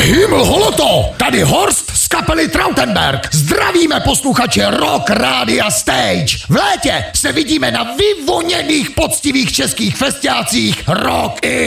Himmel holoto, tady Horst z kapely Trautenberg. Zdravíme posluchače Rock Rádia Stage. V létě se vidíme na vyvoněných poctivých českých festiácích Rock in